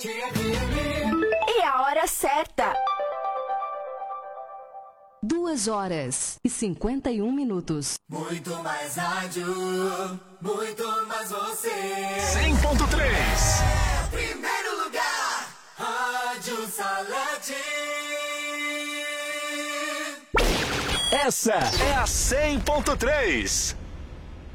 E a hora certa. 2h51. Muito mais rádio, muito mais você. 100.3. Primeiro lugar, Rádio Salete. Essa é a 100.3.